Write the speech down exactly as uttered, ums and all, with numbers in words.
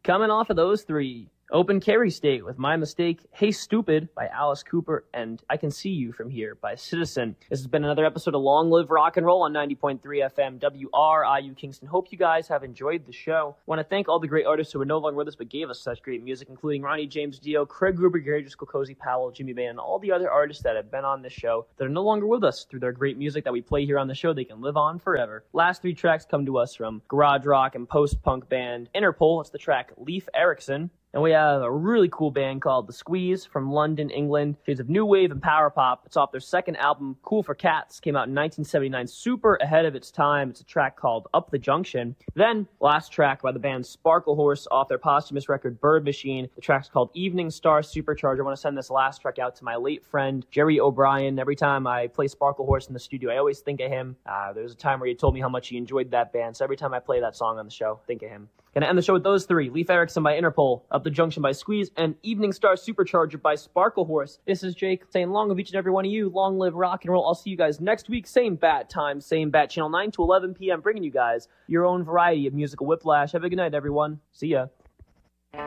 Coming off of those three, Open Carry State with My Mistake, Hey Stupid by Alice Cooper, and I Can See You From Here by Citizen. This has been another episode of Long Live Rock and Roll on ninety point three F M W R I U Kingston. Hope you guys have enjoyed the show. I want to thank all the great artists who are no longer with us but gave us such great music, including Ronnie James Dio, Craig Gruber, Gary Driscoll, Cozy Powell, Jimmy Van, and all the other artists that have been on this show that are no longer with us. Through their great music that we play here on the show, they can live on forever. Last three tracks come to us from garage rock and post-punk band Interpol. It's the track Leif Erikson. And we have a really cool band called The Squeeze from London, England. Shades of new wave and power pop. It's off their second album, Cool for Cats. Came out in nineteen seventy-nine, super ahead of its time. It's a track called Up the Junction. Then, last track by the band Sparkle Horse off their posthumous record, Bird Machine. The track's called Evening Star Supercharger. I want to send this last track out to my late friend, Jerry O'Brien. Every time I play Sparkle Horse in the studio, I always think of him. Uh, there was a time where he told me how much he enjoyed that band. So every time I play that song on the show, think of him. Gonna end the show with those three. Leif Erikson by Interpol, Up the Junction by Squeeze, and Evening Star Supercharger by Sparkle Horse. This is Jake saying long live each and every one of you. Long live rock and roll. I'll see you guys next week. Same bat time, same bat channel, nine to eleven p.m. bringing you guys your own variety of musical whiplash. Have a good night, everyone. See ya.